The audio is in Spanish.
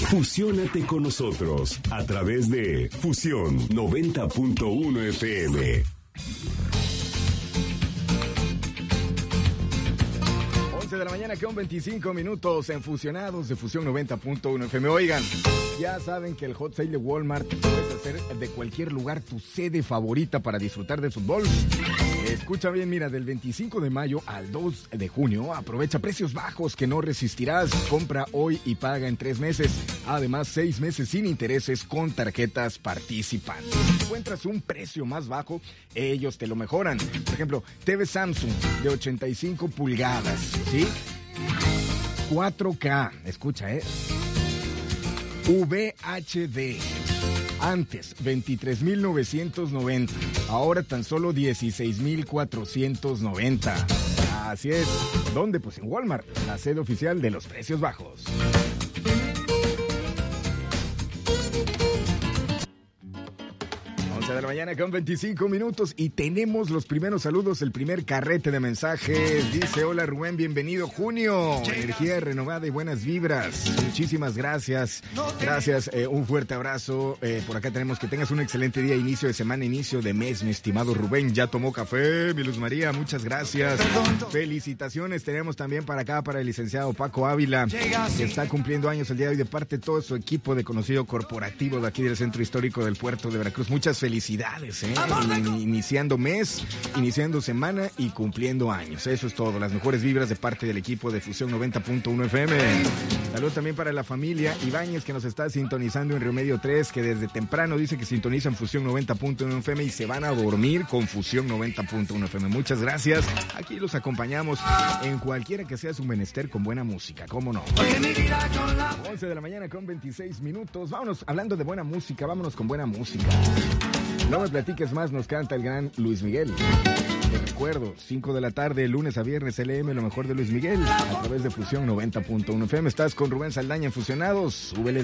Fusiónate con nosotros a través de Fusión 90.1 FM. 11 de la mañana con 25 minutos en Fusionados de Fusión 90.1 FM. Oigan, ya saben que el Hot Sale de Walmart puedes hacer de cualquier lugar tu sede favorita para disfrutar del fútbol. Escucha bien, mira, del 25 de mayo al 2 de junio, aprovecha precios bajos que no resistirás. Compra hoy y paga en 3 meses. Además, 6 meses sin intereses con tarjetas participantes. Si encuentras un precio más bajo, ellos te lo mejoran. Por ejemplo, TV Samsung de 85 pulgadas, ¿sí? 4K, escucha, VHD. Antes, 23,990. Ahora tan solo 16,490. Así es. ¿Dónde? Pues en Walmart, la sede oficial de los precios bajos. De la mañana con 25 minutos y tenemos los primeros saludos, el primer carrete de mensajes. Dice: hola Rubén, bienvenido junio, energía renovada y buenas vibras. Muchísimas gracias. Gracias, un fuerte abrazo. Por acá tenemos que tengas un excelente día, inicio de semana, inicio de mes, mi estimado Rubén. Ya tomó café, mi Luz María, muchas gracias. Felicitaciones tenemos también para acá para el licenciado Paco Ávila, que está cumpliendo años el día de hoy, de parte de todo su equipo de conocido corporativo de aquí del Centro Histórico del Puerto de Veracruz. Muchas felicidades, iniciando mes, iniciando semana y cumpliendo años. Eso es todo, las mejores vibras de parte del equipo de Fusión 90.1 FM. Saludos también para la familia Ibáñez, que nos está sintonizando en Río Medio 3, que desde temprano dice que sintonizan Fusión 90.1 FM y se van a dormir con Fusión 90.1 FM. Muchas gracias, aquí los acompañamos en cualquiera que sea su menester con buena música, ¿cómo no? 11 de la mañana con 26 minutos, vámonos, hablando de buena música, vámonos con buena música. No me platiques más, nos canta el gran Luis Miguel. Te recuerdo, 5 de la tarde, lunes a viernes, LM, lo mejor de Luis Miguel, a través de Fusión 90.1 FM. Estás con Rubén Saldaña en Fusionados. Súbele